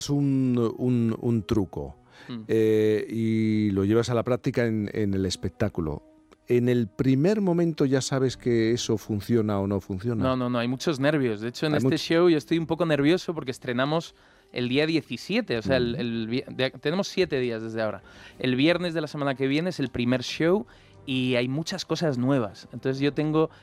un truco y lo llevas a la práctica en el espectáculo. ¿En el primer momento ya sabes que eso funciona o no funciona? No, hay muchos nervios. De hecho, en este show yo estoy un poco nervioso porque estrenamos el día 17, o sea, tenemos 7 días desde ahora. El viernes de la semana que viene es el primer show y hay muchas cosas nuevas. Entonces yo tengo